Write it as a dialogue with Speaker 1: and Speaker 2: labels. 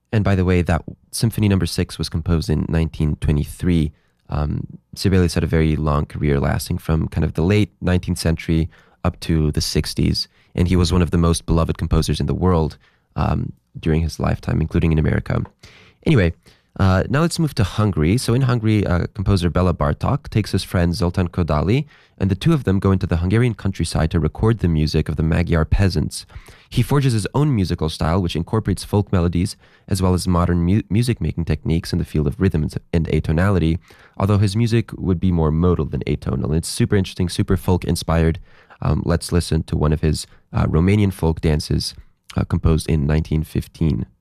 Speaker 1: And by the way, that Symphony Number 6 was composed in 1923. Sibelius had a very long career lasting from kind of the late 19th century up to the 60s. And he was one of the most beloved composers in the world during his lifetime, including in America. Anyway, now let's move to Hungary. So in Hungary, composer Bela Bartok takes his friend Zoltán Kodály, and the two of them go into the Hungarian countryside to record the music of the Magyar peasants. He forges his own musical style, which incorporates folk melodies as well as modern music-making techniques in the field of rhythm and atonality, although his music would be more modal than atonal. And it's super interesting, super folk-inspired. Let's listen to one of his Romanian folk dances composed in 1915.